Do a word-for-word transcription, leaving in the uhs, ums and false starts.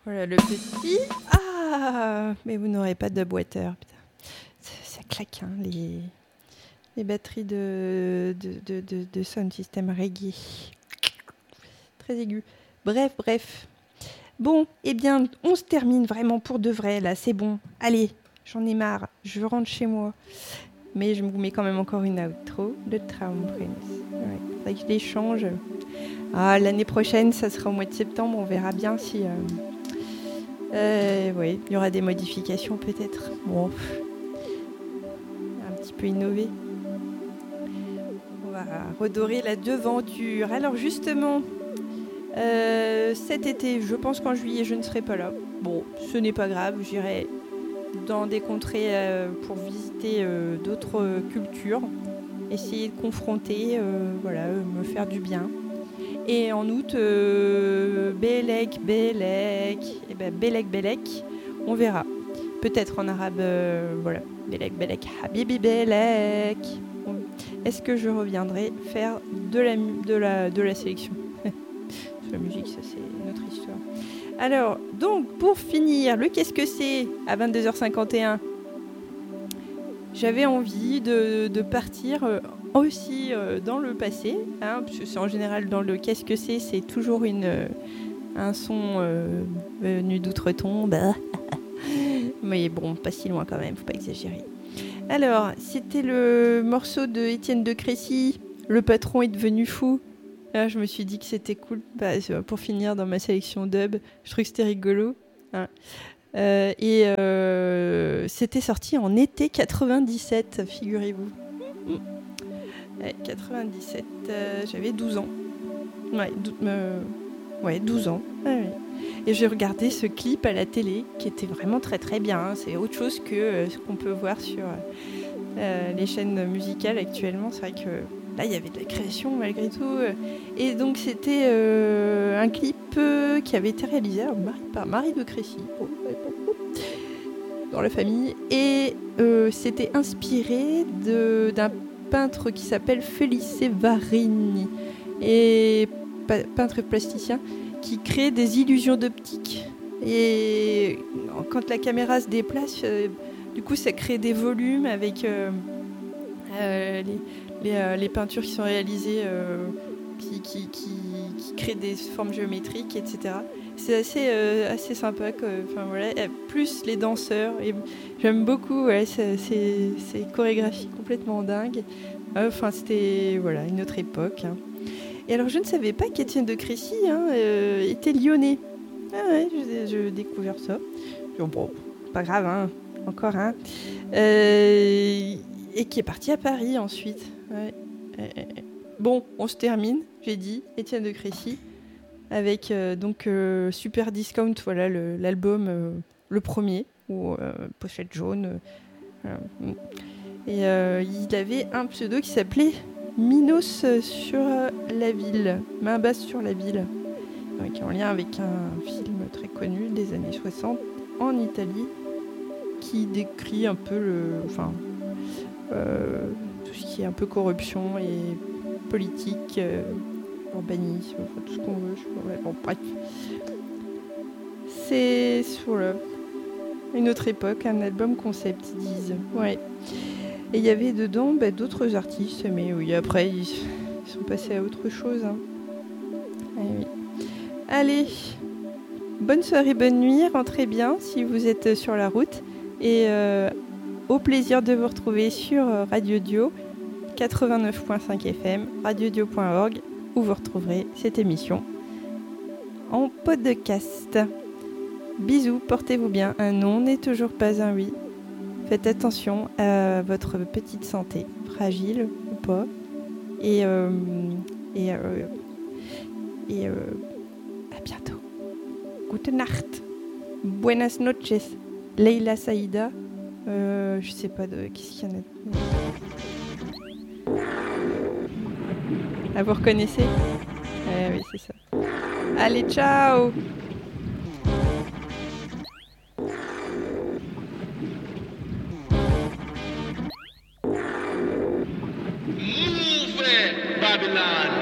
Voilà le petit. Ah, mais vous n'aurez pas de boîteur. Putain. Ça, ça claque, hein, les, les batteries de, de, de, de, de sound system reggae. Très aigu. Bref, bref. Bon, eh bien, on se termine vraiment pour de vrai, là, c'est bon. Allez, j'en ai marre, je rentre chez moi. Mais je vous mets quand même encore une outro de Traum Prince. Ouais, faudrait que je les change. Ah, l'année prochaine, ça sera au mois de septembre, on verra bien si... Euh, euh, oui, il y aura des modifications peut-être. Bon, un petit peu innové. On va redorer la devanture. Alors justement... Euh, cet été, je pense qu'en juillet, je ne serai pas là. Bon, ce n'est pas grave, j'irai dans des contrées euh, pour visiter euh, d'autres euh, cultures, essayer de confronter, euh, voilà, euh, me faire du bien. Et en août, euh, Belek, Belek, et ben Belek, Belek, on verra. Peut-être en arabe, euh, voilà, Belek, Belek, Habibi, Belek. Est-ce que je reviendrai faire de la, de la, de la sélection ? La musique, ça c'est une autre histoire. Alors, donc, pour finir, le qu'est-ce que c'est à vingt-deux heures cinquante et un, j'avais envie de, de partir euh, aussi euh, dans le passé, hein, parce que c'est en général dans le qu'est-ce que c'est, c'est toujours une, euh, un son euh, venu d'outre-tombe. Mais bon, pas si loin quand même, faut pas exagérer. Alors, c'était le morceau de Étienne de Crécy, Le patron est devenu fou. Là, je me suis dit que c'était cool bah, pour finir dans ma sélection dub. Je trouvais que c'était rigolo. Hein. Euh, et euh, c'était sorti en été quatre-vingt-dix-sept, figurez-vous. Ouais, quatre-vingt-dix-sept, euh, j'avais douze ans. Ouais, dou- euh, ouais douze ans. Ouais, ouais. Et j'ai regardé ce clip à la télé qui était vraiment très très bien. Hein. C'est autre chose que euh, ce qu'on peut voir sur euh, les chaînes musicales actuellement. C'est vrai que là, il y avait de la création malgré tout. Et donc, c'était euh, un clip euh, qui avait été réalisé alors, par Marie de Crécy, oh, dans la famille. Et euh, c'était inspiré de, d'un peintre qui s'appelle Felice Varini. Et peintre plasticien qui crée des illusions d'optique. Et quand la caméra se déplace, euh, du coup, ça crée des volumes avec euh, euh, les... Les, euh, les peintures qui sont réalisées, euh, qui, qui, qui, qui créent des formes géométriques, et cetera. C'est assez, euh, assez sympa. Enfin, voilà. Plus les danseurs. Et j'aime beaucoup ouais, ces, ces, ces chorégraphies complètement dingues. Enfin, c'était voilà, une autre époque. Hein. Et alors, je ne savais pas qu'Étienne de Crécy hein, euh, était lyonnais. Ah ouais, j'ai, j'ai découvert ça. Bon, pas grave, hein, encore un. Hein. Euh, et qui est parti à Paris ensuite. Ouais. Bon, on se termine, j'ai dit, Étienne de Crécy, avec euh, donc euh, Super Discount, voilà le, l'album, euh, le premier, ou euh, pochette jaune. Euh, et euh, il avait un pseudo qui s'appelait Minos sur la ville, main basse sur la ville, euh, qui est en lien avec un film très connu des années soixante en Italie, qui décrit un peu le, enfin. Euh, tout ce qui est un peu corruption et politique, euh, urbanisme, enfin, tout ce qu'on veut. Ouais, bon, bref. C'est sur le... une autre époque, un album concept, ils disent. Ouais. Et il y avait dedans bah, d'autres artistes, mais oui, après, ils, ils sont passés à autre chose. Hein. Ah, oui. Allez, bonne soirée, bonne nuit, rentrez bien si vous êtes sur la route. Et... Euh, au plaisir de vous retrouver sur Radio Dio quatre-vingt-neuf virgule cinq F M, radiodio point org, où vous retrouverez cette émission en podcast. Bisous, portez-vous bien. Un non n'est toujours pas un oui. Faites attention à votre petite santé, fragile ou pas. Et, euh, et, euh, et euh, à bientôt. Gute Nacht. Buenas noches. Leila Saïda. Euh, je sais pas de qu'est-ce qu'il y en a. Ah, vous reconnaissez ? Eh oui, c'est ça. Allez, ciao ! Move it, Babylon!